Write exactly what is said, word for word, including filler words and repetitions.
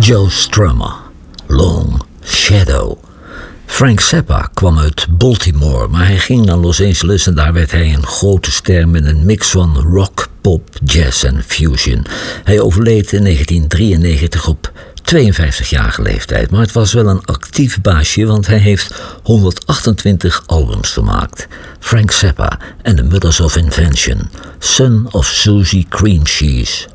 Joe Strummer, Long Shadow. Frank Zappa kwam uit Baltimore, maar hij ging naar Los Angeles en daar werd hij een grote ster met een mix van rock, pop, jazz en fusion. Hij overleed in negentien drieënnegentig op tweeënvijftigjarige leeftijd, maar het was wel een actief baasje, want hij heeft honderdachtentwintig albums gemaakt. Frank Zappa and the Mothers of Invention, Son of Susie Cream Cheese.